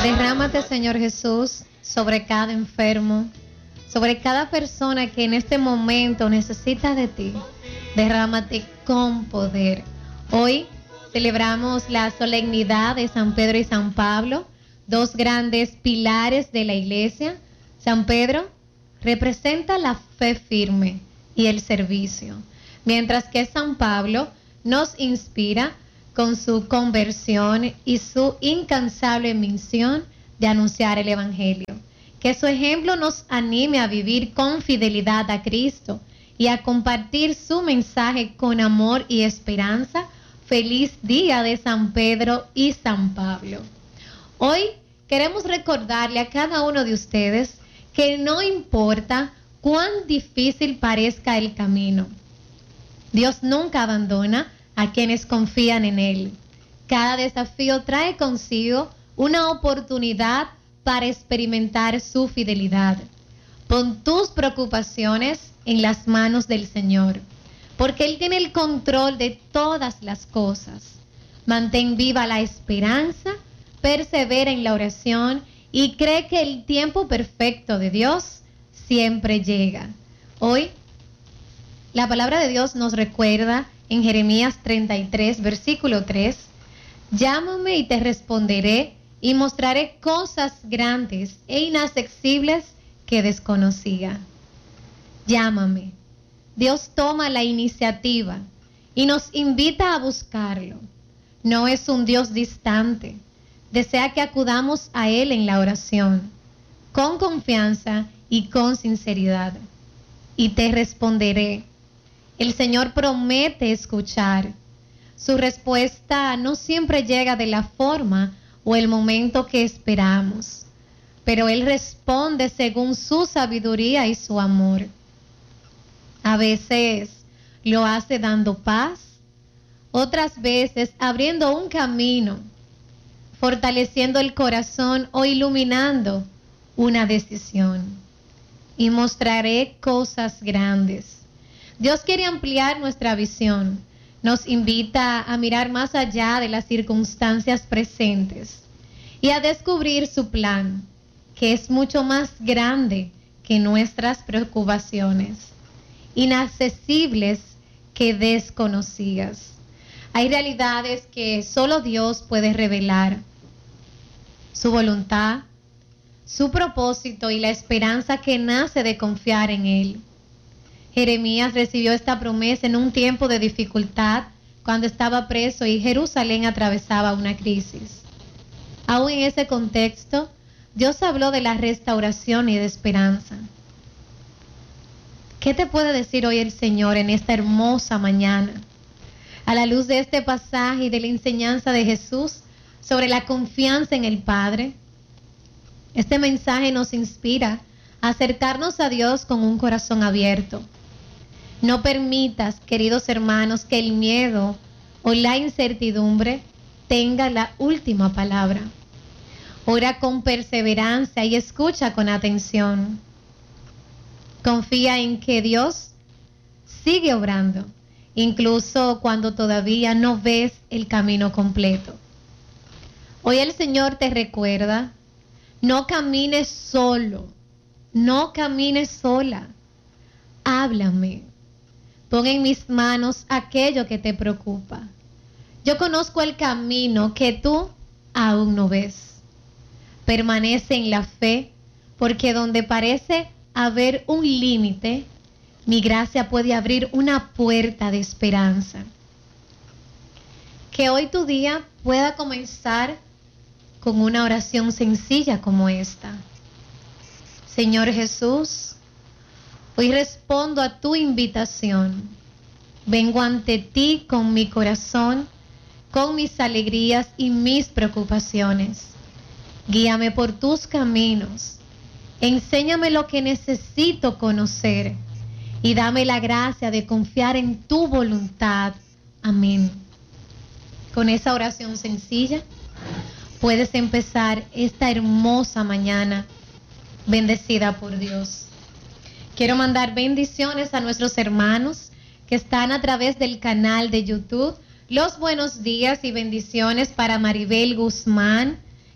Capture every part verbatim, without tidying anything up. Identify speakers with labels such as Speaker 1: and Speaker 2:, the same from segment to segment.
Speaker 1: Derrámate, Señor Jesús, sobre cada enfermo, sobre cada persona que en este momento necesita de ti. Derrámate con poder. Hoy celebramos la solemnidad de San Pedro y San Pablo, dos grandes pilares de la iglesia. San Pedro representa la fe firme y el servicio, mientras que San Pablo nos inspira con su conversión y su incansable misión de anunciar el Evangelio. Que su ejemplo nos anime a vivir con fidelidad a Cristo y a compartir su mensaje con amor y esperanza. Feliz día de San Pedro y San Pablo. Hoy queremos recordarle a cada uno de ustedes que no importa cuán difícil parezca el camino, Dios nunca abandona a quienes confían en Él. Cada desafío trae consigo una oportunidad para experimentar su fidelidad. Pon tus preocupaciones en las manos del Señor, porque Él tiene el control de todas las cosas. Mantén viva la esperanza, persevera en la oración y cree que el tiempo perfecto de Dios siempre llega. Hoy, la palabra de Dios nos recuerda en Jeremías treinta y tres, versículo tres, llámame y te responderé y mostraré cosas grandes e inaccesibles que desconocía. Llámame. Dios toma la iniciativa y nos invita a buscarlo. No es un Dios distante. Desea que acudamos a Él en la oración, con confianza y con sinceridad. Y te responderé. El Señor promete escuchar. Su respuesta no siempre llega de la forma o el momento que esperamos, pero Él responde según su sabiduría y su amor. A veces lo hace dando paz, otras veces abriendo un camino, fortaleciendo el corazón o iluminando una decisión. Y mostraré cosas grandes. Dios quiere ampliar nuestra visión. Nos invita a mirar más allá de las circunstancias presentes y a descubrir su plan, que es mucho más grande que nuestras preocupaciones, inaccesibles que desconocidas. Hay realidades que solo Dios puede revelar. Su voluntad, su propósito y la esperanza que nace de confiar en Él. Jeremías recibió esta promesa en un tiempo de dificultad cuando estaba preso y Jerusalén atravesaba una crisis. Aún en ese contexto, Dios habló de la restauración y de esperanza. ¿Qué te puede decir hoy el Señor en esta hermosa mañana? A la luz de este pasaje y de la enseñanza de Jesús sobre la confianza en el Padre, este mensaje nos inspira a acercarnos a Dios con un corazón abierto. No permitas, queridos hermanos, que el miedo o la incertidumbre tenga la última palabra. Ora con perseverancia y escucha con atención. Confía en que Dios sigue obrando, incluso cuando todavía no ves el camino completo. Hoy el Señor te recuerda, no camines solo, no camines sola. Háblame. Pon en mis manos aquello que te preocupa. Yo conozco el camino que tú aún no ves. Permanece en la fe, porque donde parece haber un límite, mi gracia puede abrir una puerta de esperanza. Que hoy tu día pueda comenzar con una oración sencilla como esta. Señor Jesús, hoy respondo a tu invitación. Vengo ante ti con mi corazón, con mis alegrías y mis preocupaciones. Guíame por tus caminos. Enséñame lo que necesito conocer y dame la gracia de confiar en tu voluntad. Amén. Con esa oración sencilla, puedes empezar esta hermosa mañana bendecida por Dios. Quiero mandar bendiciones a nuestros hermanos que están a través del canal de YouTube. Los buenos días y bendiciones para Maribel Guzmán,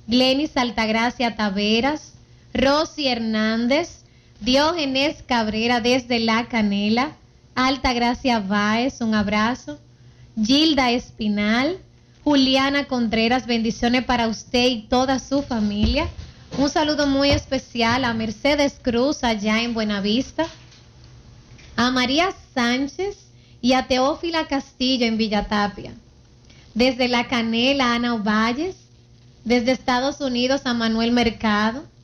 Speaker 1: Glenis Altagracia Taveras, Rosy Hernández, Diógenes Cabrera desde La Canela, Altagracia Báez, un abrazo, Gilda Espinal, Juliana Contreras, bendiciones para usted y toda su familia. Un saludo muy especial a Mercedes Cruz allá en Buenavista, a María Sánchez y a Teófila Castillo en Villatapia. Desde La Canela, Ana Ovalles. Desde Estados Unidos, a Manuel Mercado.